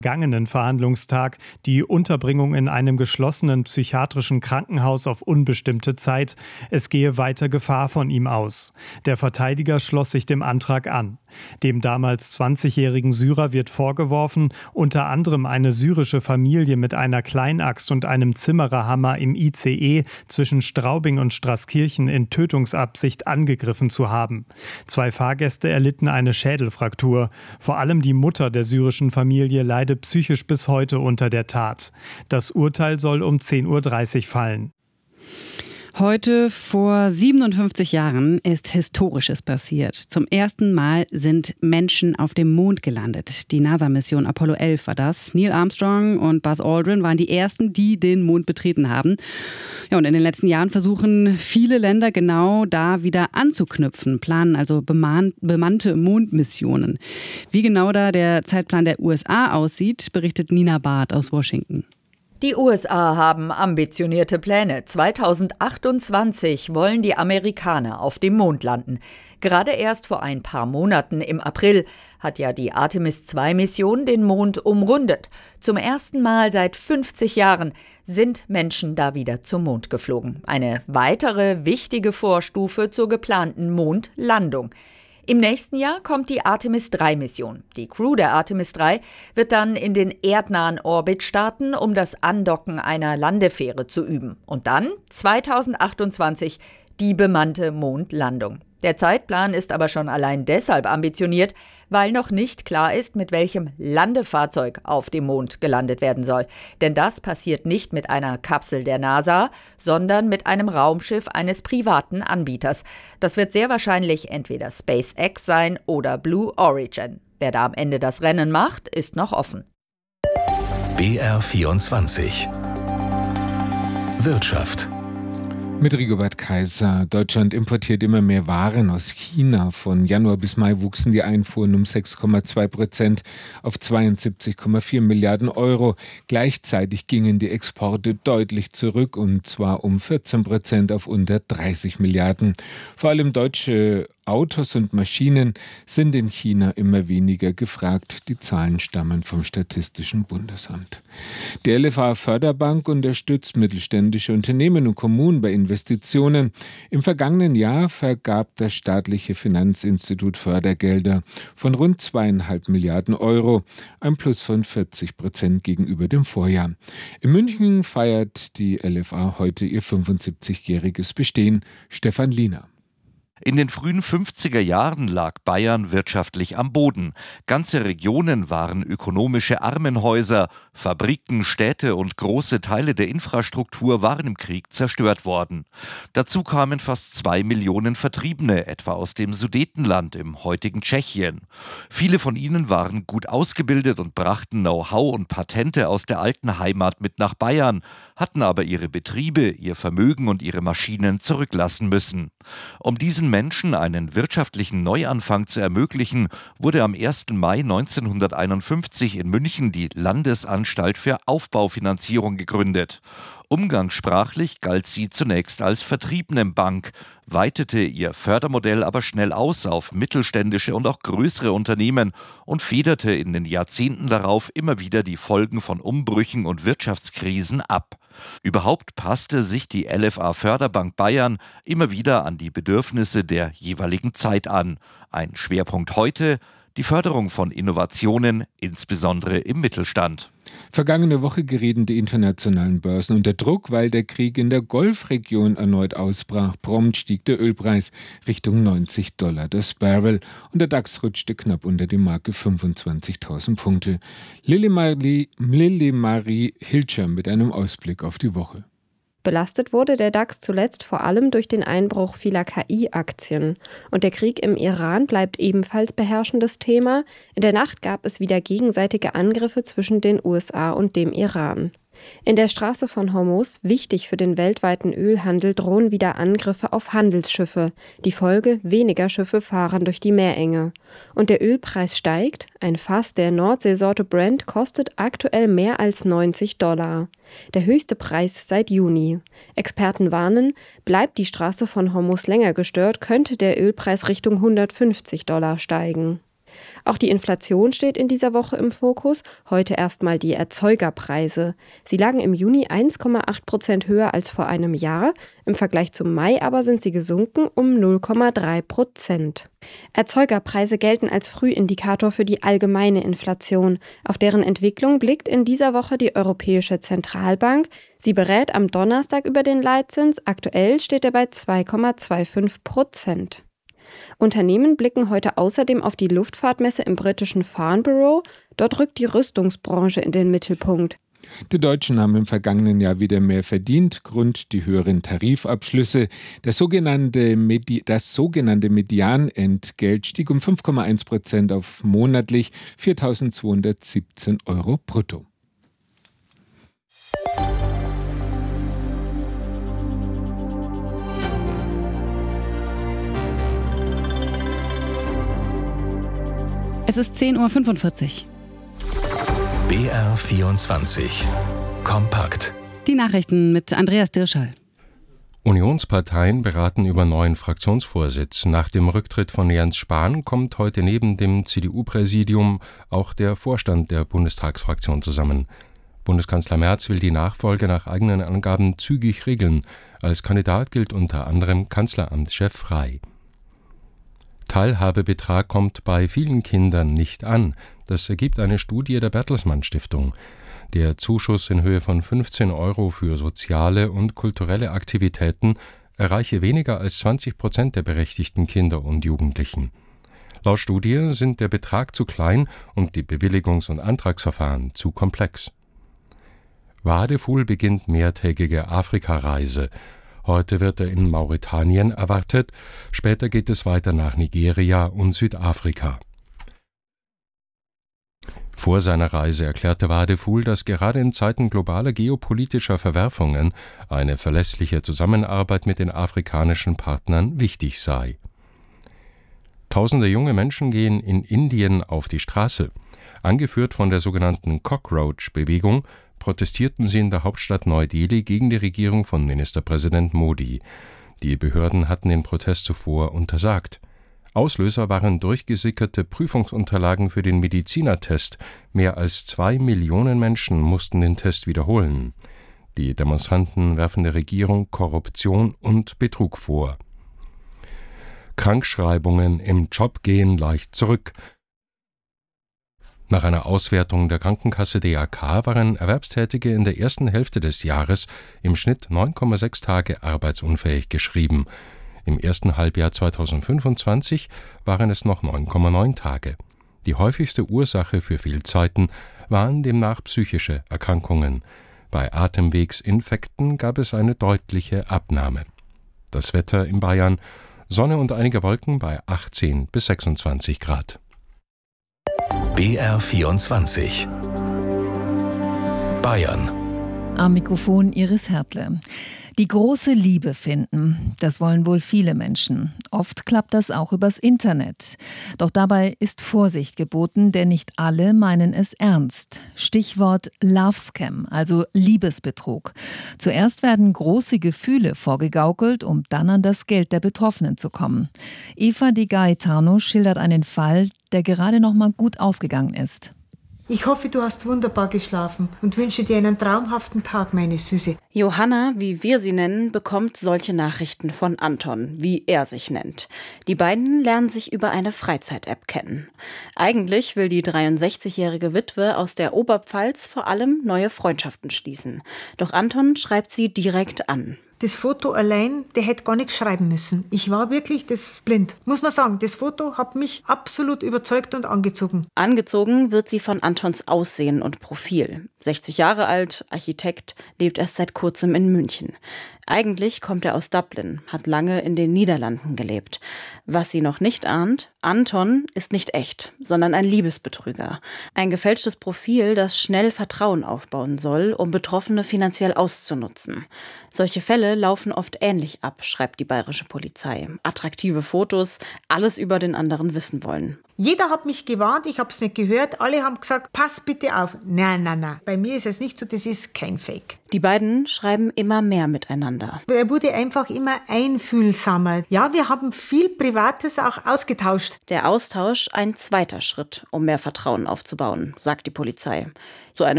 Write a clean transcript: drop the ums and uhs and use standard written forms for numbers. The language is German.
vergangenen Verhandlungstag die Unterbringung in einem geschlossenen psychiatrischen Krankenhaus auf unbestimmte Zeit. Es gehe weiter Gefahr von ihm aus. Der Verteidiger schloss sich dem Antrag an. Dem damals 20-jährigen Syrer wird vorgeworfen, unter anderem eine syrische Familie mit einer Kleinaxt und einem Zimmererhammer im ICE zwischen Straubing und Straßkirchen in Tötungsabsicht angegriffen zu haben. 2 Fahrgäste erlitten eine Schädelfraktur. Vor allem die Mutter der syrischen Familie leidet psychisch bis heute unter der Tat. Das Urteil soll um 10:30 Uhr fallen. Heute vor 57 Jahren ist Historisches passiert. Zum ersten Mal sind Menschen auf dem Mond gelandet. Die NASA-Mission Apollo 11 war das. Neil Armstrong und Buzz Aldrin waren die ersten, die den Mond betreten haben. Ja, und in den letzten Jahren versuchen viele Länder genau da wieder anzuknüpfen, planen also bemannte Mondmissionen. Wie genau da der Zeitplan der USA aussieht, berichtet Nina Barth aus Washington. Die USA haben ambitionierte Pläne. 2028 wollen die Amerikaner auf dem Mond landen. Gerade erst vor ein paar Monaten im April hat ja die Artemis-II-Mission den Mond umrundet. Zum ersten Mal seit 50 Jahren sind Menschen da wieder zum Mond geflogen. Eine weitere wichtige Vorstufe zur geplanten Mondlandung. Im nächsten Jahr kommt die Artemis-III-Mission. Die Crew der Artemis III wird dann in den erdnahen Orbit starten, um das Andocken einer Landefähre zu üben. Und dann 2028 die bemannte Mondlandung. Der Zeitplan ist aber schon allein deshalb ambitioniert, weil noch nicht klar ist, mit welchem Landefahrzeug auf dem Mond gelandet werden soll. Denn das passiert nicht mit einer Kapsel der NASA, sondern mit einem Raumschiff eines privaten Anbieters. Das wird sehr wahrscheinlich entweder SpaceX sein oder Blue Origin. Wer da am Ende das Rennen macht, ist noch offen. BR24 Wirtschaft. Mit Rigobert Kaiser. Deutschland importiert immer mehr Waren aus China. Von Januar bis Mai wuchsen die Einfuhren um 6,2% auf 72,4 Milliarden Euro. Gleichzeitig gingen die Exporte deutlich zurück, und zwar um 14% auf unter 30 Milliarden. Vor allem deutsche Autos und Maschinen sind in China immer weniger gefragt. Die Zahlen stammen vom Statistischen Bundesamt. Die LFA-Förderbank unterstützt mittelständische Unternehmen und Kommunen bei Investitionen. Im vergangenen Jahr vergab das staatliche Finanzinstitut Fördergelder von rund 2,5 Milliarden Euro, ein Plus von 40% gegenüber dem Vorjahr. In München feiert die LFA heute ihr 75-jähriges Bestehen. Stefan Liener. In den frühen 50er Jahren lag Bayern wirtschaftlich am Boden. Ganze Regionen waren ökonomische Armenhäuser. Fabriken, Städte und große Teile der Infrastruktur waren im Krieg zerstört worden. Dazu kamen fast 2 Millionen Vertriebene, etwa aus dem Sudetenland im heutigen Tschechien. Viele von ihnen waren gut ausgebildet und brachten Know-how und Patente aus der alten Heimat mit nach Bayern, hatten aber ihre Betriebe, ihr Vermögen und ihre Maschinen zurücklassen müssen. Um diesen Menschen einen wirtschaftlichen Neuanfang zu ermöglichen, wurde am 1. Mai 1951 in München die Landesanstalt für Aufbaufinanzierung gegründet. Umgangssprachlich galt sie zunächst als Vertriebenenbank, weitete ihr Fördermodell aber schnell aus auf mittelständische und auch größere Unternehmen und federte in den Jahrzehnten darauf immer wieder die Folgen von Umbrüchen und Wirtschaftskrisen ab. Überhaupt passte sich die LFA Förderbank Bayern immer wieder an die Bedürfnisse der jeweiligen Zeit an. Ein Schwerpunkt heute: die Förderung von Innovationen, insbesondere im Mittelstand. Vergangene Woche gerieten die internationalen Börsen unter Druck, weil der Krieg in der Golfregion erneut ausbrach. Prompt stieg der Ölpreis Richtung $90 das Barrel und der DAX rutschte knapp unter die Marke 25.000 Punkte. Lilly Marie Hilscher mit einem Ausblick auf die Woche. Belastet wurde der DAX zuletzt vor allem durch den Einbruch vieler KI-Aktien. Und der Krieg im Iran bleibt ebenfalls beherrschendes Thema. In der Nacht gab es wieder gegenseitige Angriffe zwischen den USA und dem Iran. In der Straße von Hormuz, wichtig für den weltweiten Ölhandel, drohen wieder Angriffe auf Handelsschiffe. Die Folge: weniger Schiffe fahren durch die Meerenge. Und der Ölpreis steigt. Ein Fass der Nordseesorte Brent kostet aktuell mehr als $90. Der höchste Preis seit Juni. Experten warnen, bleibt die Straße von Hormuz länger gestört, könnte der Ölpreis Richtung $150 steigen. Auch die Inflation steht in dieser Woche im Fokus. Heute erstmal die Erzeugerpreise. Sie lagen im Juni 1,8% höher als vor einem Jahr. Im Vergleich zum Mai aber sind sie gesunken um 0,3%. Erzeugerpreise gelten als Frühindikator für die allgemeine Inflation. Auf deren Entwicklung blickt in dieser Woche die Europäische Zentralbank. Sie berät am Donnerstag über den Leitzins. Aktuell steht er bei 2,25%. Unternehmen blicken heute außerdem auf die Luftfahrtmesse im britischen Farnborough. Dort rückt die Rüstungsbranche in den Mittelpunkt. Die Deutschen haben im vergangenen Jahr wieder mehr verdient, Grund die höheren Tarifabschlüsse. Das sogenannte Medianentgelt stieg um 5,1% auf monatlich 4.217 € brutto. Es ist 10:45 Uhr. BR24 Kompakt. Die Nachrichten mit Andreas Dirschall. Unionsparteien beraten über neuen Fraktionsvorsitz. Nach dem Rücktritt von Jens Spahn kommt heute neben dem CDU-Präsidium auch der Vorstand der Bundestagsfraktion zusammen. Bundeskanzler Merz will die Nachfolge nach eigenen Angaben zügig regeln. Als Kandidat gilt unter anderem Kanzleramtschef Rey. Teilhabebetrag kommt bei vielen Kindern nicht an. Das ergibt eine Studie der Bertelsmann Stiftung. Der Zuschuss in Höhe von 15 € für soziale und kulturelle Aktivitäten erreiche weniger als 20% der berechtigten Kinder und Jugendlichen. Laut Studie sind der Betrag zu klein und die Bewilligungs- und Antragsverfahren zu komplex. Wadefuhl beginnt mehrtägige Afrikareise. Heute wird er in Mauretanien erwartet, später geht es weiter nach Nigeria und Südafrika. Vor seiner Reise erklärte Wadefuhl, dass gerade in Zeiten globaler geopolitischer Verwerfungen eine verlässliche Zusammenarbeit mit den afrikanischen Partnern wichtig sei. Tausende junge Menschen gehen in Indien auf die Straße. Angeführt von der sogenannten Cockroach-Bewegung protestierten sie in der Hauptstadt Neu-Delhi gegen die Regierung von Ministerpräsident Modi. Die Behörden hatten den Protest zuvor untersagt. Auslöser waren durchgesickerte Prüfungsunterlagen für den Medizinertest. Mehr als 2 Millionen Menschen mussten den Test wiederholen. Die Demonstranten werfen der Regierung Korruption und Betrug vor. Krankschreibungen im Job gehen leicht zurück. Nach einer Auswertung der Krankenkasse DAK waren Erwerbstätige in der ersten Hälfte des Jahres im Schnitt 9,6 Tage arbeitsunfähig geschrieben. Im ersten Halbjahr 2025 waren es noch 9,9 Tage. Die häufigste Ursache für Fehlzeiten waren demnach psychische Erkrankungen. Bei Atemwegsinfekten gab es eine deutliche Abnahme. Das Wetter in Bayern: Sonne und einige Wolken bei 18 bis 26 Grad. BR24 Bayern. Am Mikrofon Iris Hertle. Die große Liebe finden, das wollen wohl viele Menschen. Oft klappt das auch übers Internet. Doch dabei ist Vorsicht geboten, denn nicht alle meinen es ernst. Stichwort Love Scam, also Liebesbetrug. Zuerst werden große Gefühle vorgegaukelt, um dann an das Geld der Betroffenen zu kommen. Eva Di Gaetano schildert einen Fall, der gerade noch mal gut ausgegangen ist. Ich hoffe, du hast wunderbar geschlafen und wünsche dir einen traumhaften Tag, meine Süße. Johanna, wie wir sie nennen, bekommt solche Nachrichten von Anton, wie er sich nennt. Die beiden lernen sich über eine Freizeit-App kennen. Eigentlich will die 63-jährige Witwe aus der Oberpfalz vor allem neue Freundschaften schließen. Doch Anton schreibt sie direkt an. Das Foto allein, der hätte gar nichts schreiben müssen. Ich war wirklich blind. Muss man sagen, das Foto hat mich absolut überzeugt und angezogen. Angezogen wird sie von Antons Aussehen und Profil. 60 Jahre alt, Architekt, lebt erst seit kurzem in München. Eigentlich kommt er aus Dublin, hat lange in den Niederlanden gelebt. Was sie noch nicht ahnt: Anton ist nicht echt, sondern ein Liebesbetrüger. Ein gefälschtes Profil, das schnell Vertrauen aufbauen soll, um Betroffene finanziell auszunutzen. Solche Fälle laufen oft ähnlich ab, schreibt die bayerische Polizei. Attraktive Fotos, alles über den anderen wissen wollen. Jeder hat mich gewarnt, ich habe es nicht gehört. Alle haben gesagt, pass bitte auf. Nein. Bei mir ist es nicht so, das ist kein Fake. Die beiden schreiben immer mehr miteinander. Er wurde einfach immer einfühlsamer. Ja, wir haben viel Privates auch ausgetauscht. Der Austausch ein zweiter Schritt, um mehr Vertrauen aufzubauen, sagt die Polizei. Zu einem